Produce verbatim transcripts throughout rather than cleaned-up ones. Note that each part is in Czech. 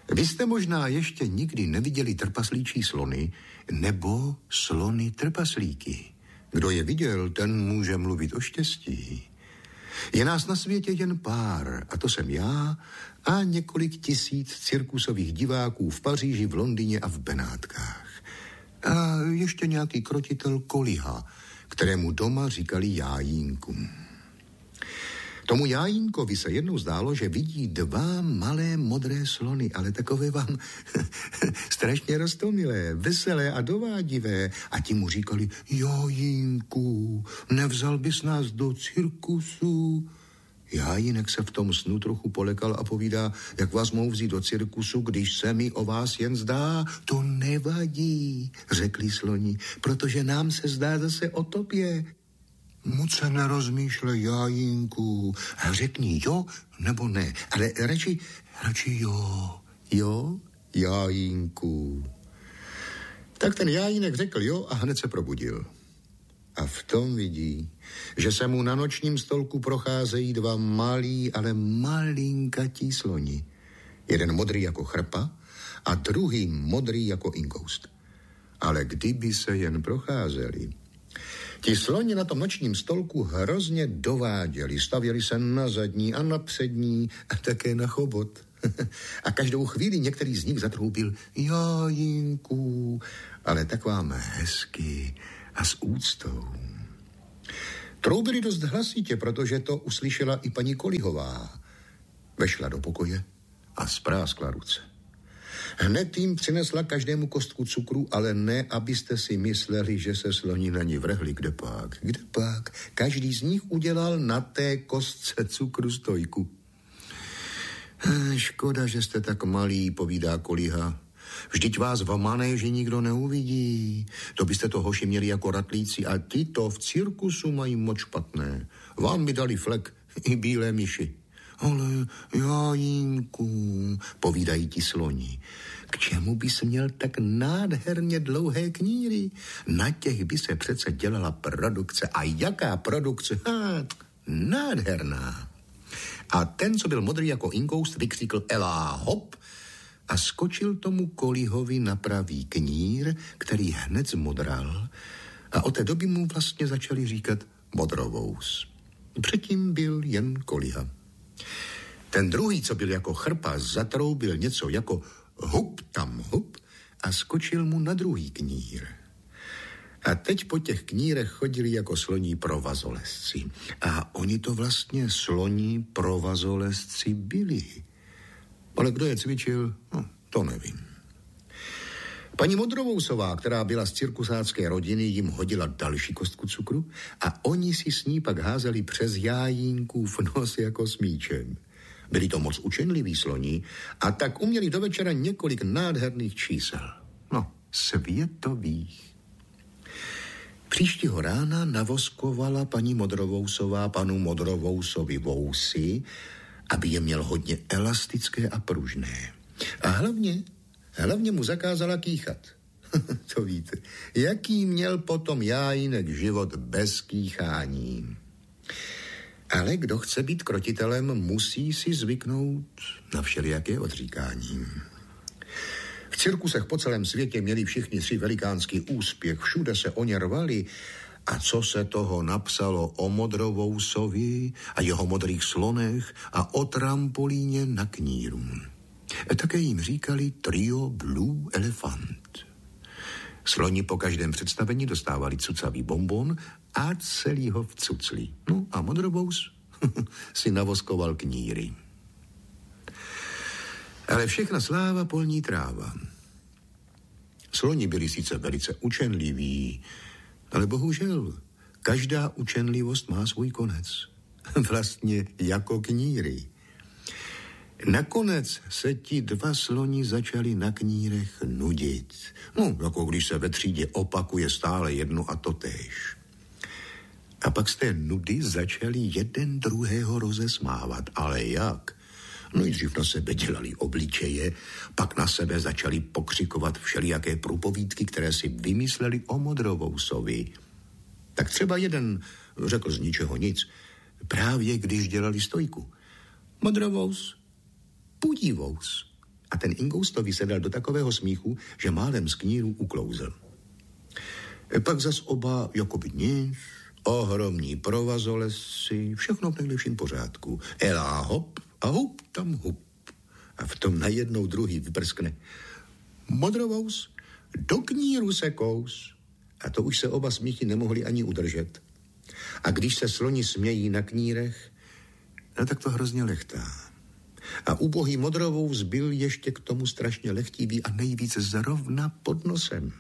Vy jste možná ještě nikdy neviděli trpaslíčí slony nebo slony trpaslíky. Kdo je viděl, ten může mluvit o štěstí. Je nás na světě jen pár, a to jsem já a několik tisíc cirkusových diváků v Paříži, v Londýně a v Benátkách. A ještě nějaký krotitel Koliha, kterému doma říkali Jájínku. Tomu Jájínkovi se jednou zdálo, že vidí dva malé modré slony, ale takové vám strašně roztomilé, veselé a dovádivé. A ti mu říkali, Jájínku, nevzal bys nás do cirkusu? Jájínek se v tom snu trochu polekal a povídá, jak vás mohu vzít do cirkusu, když se mi o vás jen zdá. To nevadí, řekli sloni, protože nám se zdá zase o tobě. Moc se nerozmýšlej, Jájínku. Řekni jo nebo ne, ale radši, radši jo. Jo, Jájínku. Tak ten Jájínek řekl jo a hned se probudil. A v tom vidí, že se mu na nočním stolku procházejí dva malí, ale malinkatí sloni. Jeden modrý jako chrpa a druhý modrý jako inkoust. Ale kdyby se jen procházeli, ti sloni na tom nočním stolku hrozně dováděli, stavěli se na zadní a na přední a také na chobot. A každou chvíli některý z nich zatroubil Jájínku, ale tak vám hezky a s úctou. Troubili dost hlasitě, protože to uslyšela i paní Kolihová. Vešla do pokoje a spráskla ruce. Hned jim přinesla každému kostku cukru, ale ne, abyste si mysleli, že se sloni na ní vrhli. Kde pak? Kde pak? Každý z nich udělal na té kostce cukru stojku. Škoda, že jste tak malý, povídá Koliha. Vždyť vás v manéži nikdo neuvidí. To byste to hoši měli jako ratlíci a ti to v cirkusu mají moc špatné. Vám by dali flek i bílé myši. Ale Jájínku, povídají ti sloni, k čemu bys měl tak nádherně dlouhé kníry? Na těch by se přece dělala produkce. A jaká produkce? Ha, nádherná. A ten, co byl modrý jako inkoust, vykřikl Elá hop a skočil tomu Kolihovi na pravý knír, který hned zmodral a od té doby mu vlastně začali říkat Modrovous. Předtím byl jen Koliha. Ten druhý, co byl jako chrpa, zatroubil něco jako hup tam hup a skočil mu na druhý knír. A teď po těch knírech chodili jako sloní provazolezci. A oni to vlastně sloní provazolezci byli. Ale kdo je cvičil, no, to nevím. Paní Modrovousová, která byla z cirkusácké rodiny, jim hodila další kostku cukru a oni si s ní pak házeli přes Jájínkův nos jako s míčem. Byli to moc učenliví sloni a tak uměli do večera několik nádherných čísel. No, světových. Příštího rána navoskovala paní Modrovousová panu Modrovousovi vousy, aby je měl hodně elastické a pružné. A hlavně, hlavně mu zakázala kýchat. To víte, jaký měl potom Jájínek život bez kýchání. Ale kdo chce být krotitelem, musí si zvyknout na všelijaké odříkání. V cirkusech po celém světě měli všichni tři velikánský úspěch, všude se o ně rvali. A co se toho napsalo o Modrovousovi a jeho modrých slonech a o trampolíně na kníru. Také jim říkali trio Blue Elephant. Sloni po každém představení dostávali cucavý bonbon a celý ho vcucli. No a Modrovous si navoskoval kníry. Ale všechna sláva polní tráva. Sloni byli sice velice učenliví, ale bohužel každá učenlivost má svůj konec. Vlastně jako kníry. Nakonec se ti dva sloni začali na knírech nudit. No, jako když se ve třídě opakuje stále jedno a totéž. A pak z té nudy začali jeden druhého rozesmávat. Ale jak? No nejdřív na sebe dělali obličeje, pak na sebe začali pokřikovat všelijaké průpovídky, které si vymysleli o Modrovousovi. Tak třeba jeden řekl z ničeho nic, právě když dělali stojku. Modrovous, pudívous. A ten Ingoustovi se dal do takového smíchu, že málem z kníru uklouzl. E pak zas oba jakoby nic, ohromní provazolesy, všechno v nejlepším pořádku. Elá hop a hup tam hup. A v tom najednou druhý vyprskne. Modrovous, do kníru se kous. A to už se oba smíchy nemohli ani udržet. A když se sloni smějí na knírech, no tak to hrozně lechtá. A ubohý Modrovous byl ještě k tomu strašně lehtivý a nejvíc zrovna pod nosem.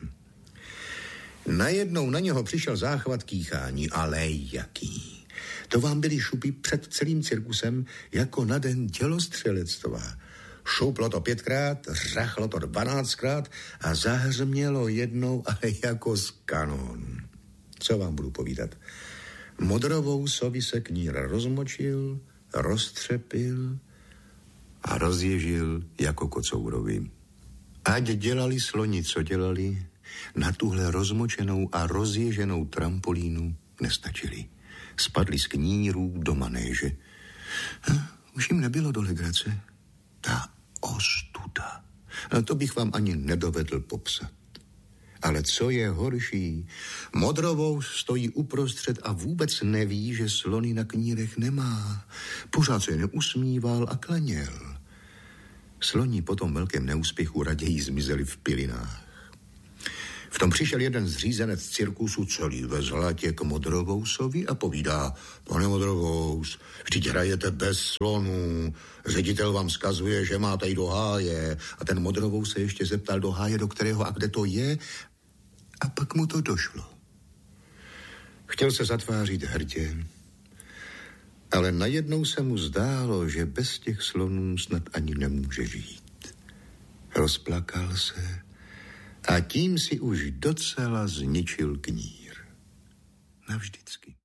Najednou na něho přišel záchvat kýchání, ale jaký. To vám byly šupy před celým cirkusem jako na den dělostřelectva. Šouplo to pětkrát, řachlo to dvanáctkrát a zahřmělo jednou, ale jako z kanónu. Co vám budu povídat? Modrovousovi se knír rozmočil, roztřepil a rozježil jako kocourovi. Ať dělali sloni, co dělali, na tuhle rozmočenou a rozježenou trampolínu nestačili. Spadli z knírů do manéže. Hm, už jim nebylo do legrace. Ta ostuda. No, to bych vám ani nedovedl popsat. Ale co je horší, Modrovous stojí uprostřed a vůbec neví, že slony na knírech nemá. Pořád se neusmíval a klaněl. Sloni po tom velkém neúspěchu raději zmizeli v pilinách. V tom přišel jeden zřízenec cirkusu celý ve zlatě k Modrovousovi a povídá: pane Modrovous, vždyť hrajete bez slonů, ředitel vám vzkazuje, že máte jít do háje. A ten Modrovous se ještě zeptal: do háje, do kterého a kde to je? A pak mu to došlo. Chtěl se zatvářit hrdě, ale najednou se mu zdálo, že bez těch slonů snad ani nemůže žít. Rozplakal se a tím si už docela zničil knír. Navždycky.